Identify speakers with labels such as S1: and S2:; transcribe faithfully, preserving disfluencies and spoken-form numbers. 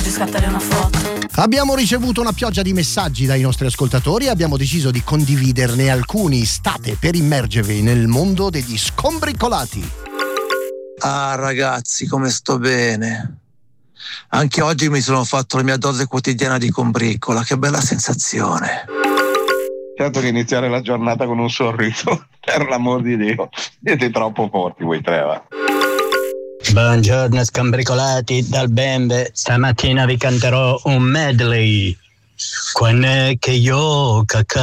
S1: oggi scattare una foto.
S2: Abbiamo ricevuto una pioggia di messaggi dai nostri ascoltatori e abbiamo deciso di condividerne alcuni. State per immergervi nel mondo degli scombricolati.
S3: Ah ragazzi, come sto bene. Anche oggi mi sono fatto la mia dose quotidiana di combricola, che bella sensazione.
S4: Certo che iniziare la giornata con un sorriso, per l'amor di Dio, siete troppo forti voi tre, va.
S5: Buongiorno scombricolati dal Bembe, stamattina vi canterò un medley. Quando è che io cacca